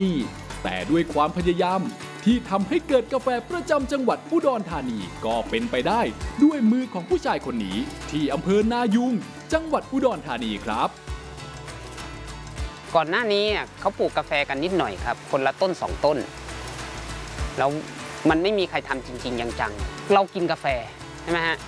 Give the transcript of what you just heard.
แต่ด้วยความพยายามที่ทำให้เกิดกาแฟประจำจังหวัดอุดรธานีก็เป็นไปได้ด้วยมือของผู้ชายคนนี้ที่อำเภอนายูงจังหวัดอุดรธานีครับก่อนหน้านี้เขาปลูกกาแฟกันนิดหน่อยครับคนละต้น2 ต้นแล้วมันไม่มีใครทำจริงๆจังๆเรากินกาแฟใช่ไหมฮะ